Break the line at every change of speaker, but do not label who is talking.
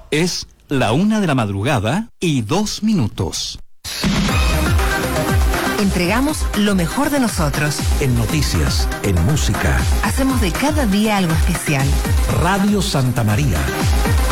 Es la 1:02 a.m.
Entregamos lo mejor de nosotros.
En noticias, en música.
Hacemos de cada día algo especial.
Radio Santa María.